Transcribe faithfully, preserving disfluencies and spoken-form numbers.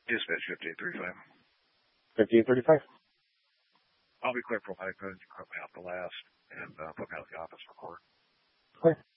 Dispatch fifty-eight thirty-five. fifty-eight thirty-five. I'll be clear for my phone. You cut me out the last and uh, put me out of the office for court. Okay.